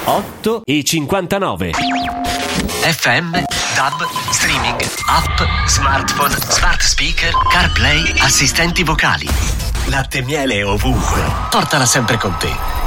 8:59. FM, DAB, streaming, app, smartphone, smart speaker, CarPlay, assistenti vocali. Latte e miele ovunque. Portala sempre con te.